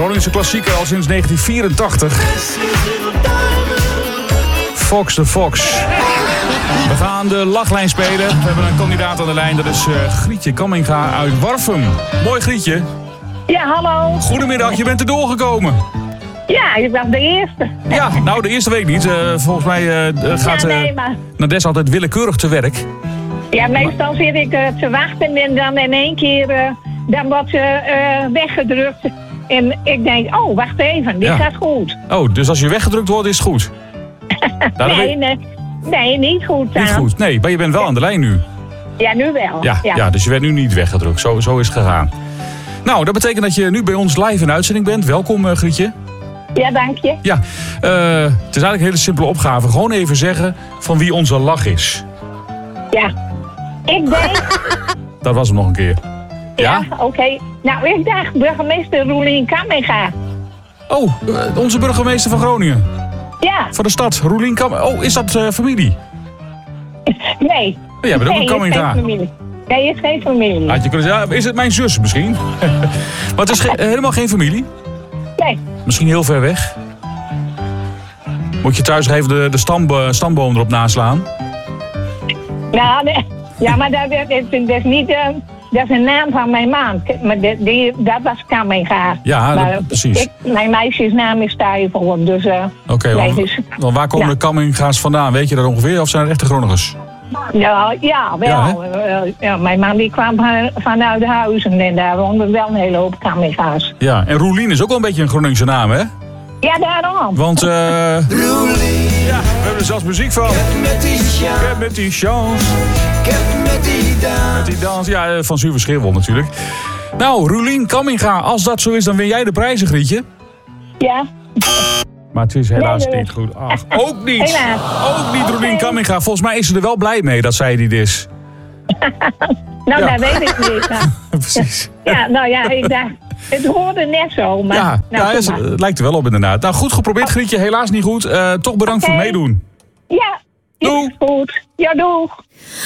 Groningse klassieker al sinds 1984. Fox the Fox. We gaan de lachlijn spelen. We hebben een kandidaat aan de lijn, dat is Grietje Kamminga uit Warffum. Mooi Grietje. Ja, hallo. Goedemiddag, je bent er doorgekomen. Ja, ik was de eerste. Ja, nou de eerste week niet. Volgens mij gaat maar... Nades altijd willekeurig te werk. Ja, meestal zit ik te wachten en dan in één keer dan wordt ze weggedrukt. En ik denk, oh, wacht even, dit gaat goed. Oh, dus als je weggedrukt wordt, is het goed? Nou, nee, niet goed. Niet goed, nee, maar je bent wel aan de lijn nu. Ja, nu wel. Ja, dus je werd nu niet weggedrukt. Zo is het gegaan. Nou, dat betekent dat je nu bij ons live in uitzending bent. Welkom, Grietje. Ja, dank je. Ja, het is eigenlijk een hele simpele opgave. Gewoon even zeggen van wie onze lach is. Ja, ik denk... Dat was hem nog een keer. Ja, oké. Nou, ik dacht burgemeester Roelien Kamminga. Oh, onze burgemeester van Groningen. Ja. Van de stad, Roelien Kamminga. Oh, is dat familie? Nee. Oh, jij bent ook een Kamminga. Nee, het is geen familie. Had je kunnen zeggen, is het mijn zus misschien? Maar het is helemaal geen familie? Nee. Misschien heel ver weg? Moet je thuis nog even de stamboom erop naslaan? Nou, nee. Ja, maar dat is niet... dat is een naam van mijn man. Maar dat was Kamminga. Ja, precies. Mijn meisjesnaam is Stuyvel. Dus, Oké, waar komen de Kamminga's vandaan? Weet je dat ongeveer? Of zijn er echte Groningers? Ja, wel. Ja, mijn man die kwam vanuit Huizen en daar woonden wel een hele hoop Kamminga's. Ja, en Roelien is ook wel een beetje een Groningse naam, hè? Ja, daarom. Want, Roelien, ja, we hebben er zelfs muziek van. met die chance, met die dans. Ja, van Zuur Schreeuwel natuurlijk. Nou, Roelien Kamminga, als dat zo is, dan win jij de prijzen, Grietje. Ja. Maar het is helaas niet goed. Ach, ook niet. Helaas. Ook niet Roelien Kamminga. Volgens mij is ze er wel blij mee dat zij dit is. Nou, dat weet ik niet. Nou. Precies. Ja, nou ja, ik dacht... Het hoorde net zo, maar... Het lijkt er wel op inderdaad. Nou, goed geprobeerd, Grietje. Helaas niet goed. Toch bedankt voor het meedoen. Ja, doei. Goed. Ja, doeg.